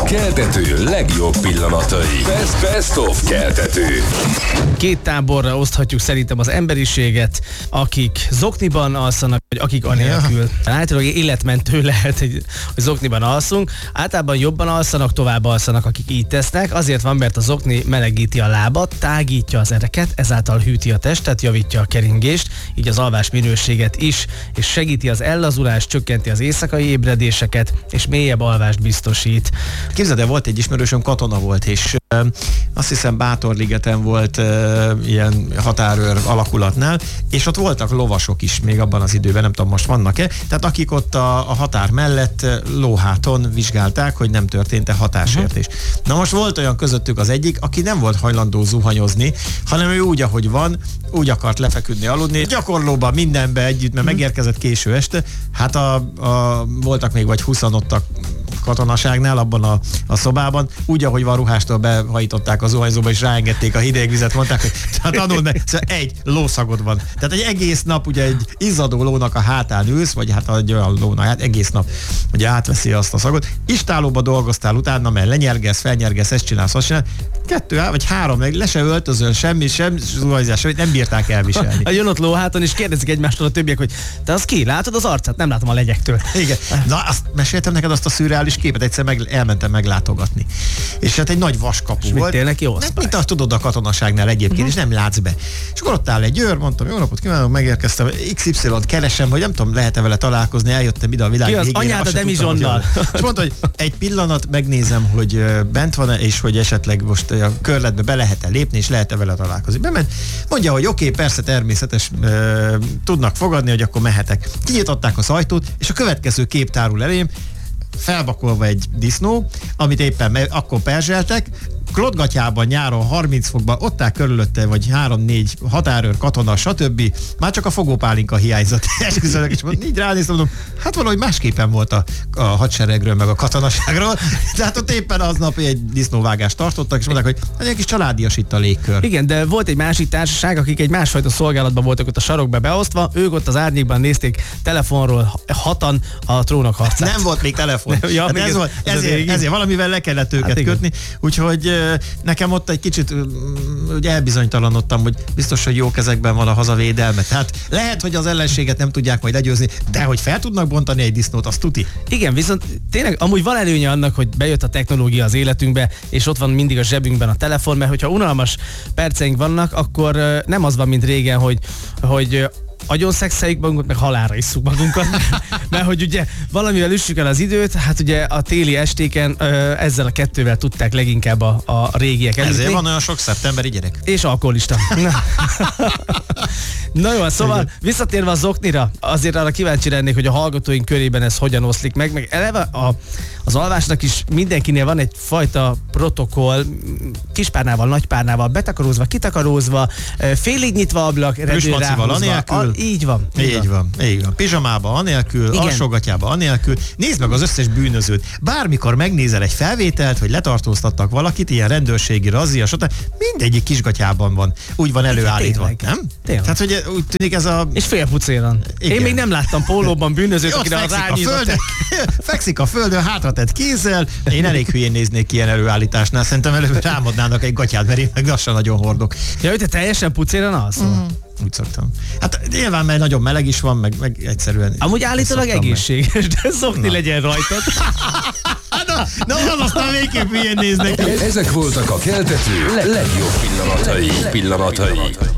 Keltető legjobb pillanatai. Best of Keltető. Két táborra oszthatjuk szerintem az emberiséget, akik zokniban alszanak, vagy akik anélkül. Általában életmentő lehet, hogy zokniban alszunk. Általában jobban alszanak, tovább alszanak, akik így tesznek. Azért van, mert a zokni melegíti a lábat, tágítja az ereket, ezáltal hűti a testet, javítja a keringést, így az alvás minőséget is, és segíti az ellazulást, csökkenti az éjszakai ébredéseket, és mélyebb alvást biztosít. Képzeld el, volt egy ismerősöm, katona volt, és azt hiszem Bátorligeten volt ilyen határőr alakulatnál, és ott voltak lovasok is még abban az időben, nem tudom, most vannak-e, tehát akik ott a határ mellett lóháton vizsgálták, hogy nem történt-e határsértés. Na most volt olyan közöttük az egyik, aki nem volt hajlandó zuhanyozni, hanem ő úgy, ahogy van, úgy akart lefeküdni, aludni, gyakorlóban mindenbe együtt, mert megérkezett késő este, hát voltak még vagy 20 ott a katonaságnál, abban a szobában, úgy, ahogy van ruhástól behajították a zuhanyzóba, és ráengedték a hideg vizet, mondták, hogy tanuld meg, szóval egy lószagod van. Tehát egy egész nap ugye egy izzadó lónak a hátán ülsz, vagy hát egy olyan lónak, hát egész nap ugye átveszi azt a szagot. Istálóba dolgoztál utána, mert lenyergesz, felnyergesz, ezt csinálsz, azt csinálsz. 2 vagy 3, meg le se öltözöl, semmi zuhanyzás, nem bírták elviselni. Jön ott lóháton, és kérdezik egymástól a többiek, hogy te az ki? Látod az arcát? Nem látom a legyektől. Igen. Na, azt meséltem neked azt a szürreális képet, egyszer elmentem meglátogatni. És hát egy nagy vaskapu volt. Tényleg jó? Mint azt tudod a katonaságnál egyébként, és nem látsz be. És akkor ott áll egy őr, mondtam, jó napot kívánok, megérkeztem, XY-t keresem, hogy nem tudom, lehet-e vele találkozni, eljöttem ide a világ végére. Ki az anyád a Demizsonnal? És mondta, hogy egy pillanat megnézem, hogy bent van-e, és hogy esetleg most a körletbe be lehet-e lépni, és lehet-e vele találkozni. Bement, mondja, hogy oké, persze természetes, tudnak fogadni, hogy akkor mehetek. Kinyitották az ajtót, és a következő kép tárul elém, felbakolva egy disznó, amit éppen akkor perzseltek, klotgatyában nyáron 30 fokban, ott áll körülötte, vagy 3-4 határőr, katona, stb. Már csak a fogópálinka hiányzott. Esküszönök, és így ránéztem, mondom, hát valahogy másképpen volt a hadseregről, meg a katonaságról. Tehát ott éppen aznap egy disznóvágást tartottak, és mondták, hogy egy kis családias itt a légkör. Igen, de volt egy másik társaság, akik egy másfajta szolgálatban voltak ott a sarokba beosztva, ők ott az árnyékban nézték telefonról hatan a trónok harcát. Nem volt még telefon. Ja, hát még ezért valamivel le kellett őket kötni, úgyhogy nekem ott egy kicsit ugye elbizonytalanodtam, hogy biztos, hogy jó kezekben van a hazavédelme. Tehát lehet, hogy az ellenséget nem tudják majd legyőzni, de hogy fel tudnak bontani egy disznót, az tuti. Igen, viszont tényleg amúgy van előnye annak, hogy bejött a technológia az életünkbe, és ott van mindig a zsebünkben a telefon, mert hogyha unalmas perceink vannak, akkor nem az van, mint régen, hogy agyon szexeljük magunkat, meg halálra isszuk magunkat, mert hogy ugye valamivel üssük el az időt, hát ugye a téli estéken ezzel a kettővel tudták leginkább a régiek elütni. Ezért van olyan sok szeptemberi gyerek. És alkoholista. Na jó, szóval visszatérve a zoknira, azért arra kíváncsi lennék, hogy a hallgatóink körében ez hogyan oszlik meg eleve az alvásnak is mindenkinél van egyfajta protokoll, kispárnával, nagypárnával, betakarózva, kitakarózva, félig nyitva ablak, redőr ráhúzva. Így van. Így van. Pizsamába anélkül, alsógatyába anélkül. Nézd meg az összes bűnözőt. Bármikor megnézel egy felvételt, hogy letartóztattak valakit, ilyen rendőrségi razzia, stb. Mindegyik kisgatyában van. Úgy van előállítva. Tényleg. Nem? Tényleg. Tehát, hogy úgy tűnik ez a... És félpucéran. Én még nem láttam pólóban bűnözőt, akire rányított. Fekszik a földön, hátratett kézzel. Én elég hülyén néznék ilyen előállításnál. Szerintem előbb rámadnának egy gatyát, mert én meg lassan nagyon hordok. Ja, hogy te teljesen pucéran alszol? Úgy szoktam. Hát nyilván, mert nagyon meleg is van, meg egyszerűen... Amúgy állítólag egészséges, de szokni legyen rajtad. Na, aztán végképp hülyén néznek. Ezek voltak a Keltető legjobb pillanatai.